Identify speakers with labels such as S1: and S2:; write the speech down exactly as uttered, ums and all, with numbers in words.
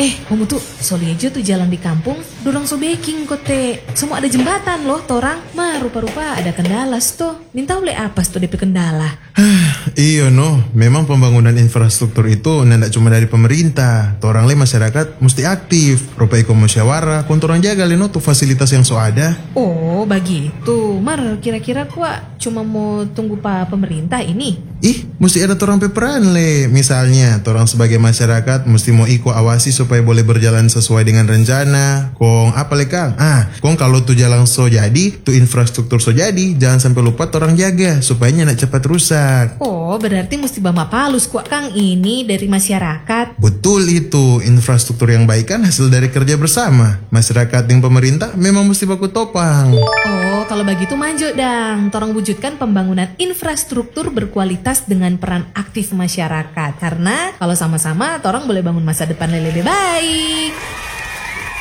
S1: Eh, kamu tuh soliejo tuh jalan di kampung, dorong so baking kote. Semua ada jembatan loh, torang. Mah rupa-rupa ada kendala tuh. Minta oleh apa tuh D P kendala?
S2: Iya no, memang pembangunan infrastruktur itu tidak cuma dari pemerintah. Torang le masyarakat mesti aktif. Rupa iko musyawarah, kontorang jaga le no tuh fasilitas yang so ada.
S1: Oh, begitu. Mar, kira-kira kuat cuma mau tunggu pak pemerintah ini?
S2: Ih, mesti ada torang peperan le. Misalnya, torang sebagai masyarakat mesti mau iko awasi supaya boleh berjalan sesuai dengan rencana. Kong apa le Kang? Ah, kong kalau tuh jalan so jadi, tuh infrastruktur so jadi, jangan sampai lupa torang jaga supaya nak cepat rusak.
S1: Oh, berarti mesti bama palus kuat Kang ini dari masyarakat.
S2: Betul itu, infrastruktur yang baik kan hasil dari kerja bersama. Masyarakat dan pemerintah memang mesti baku topang.
S1: Oh, kalau begitu maju dang. Torang wujudkan pembangunan infrastruktur berkualitas dengan peran aktif masyarakat. Karena kalau sama-sama, torang boleh bangun masa depan yang lebih baik.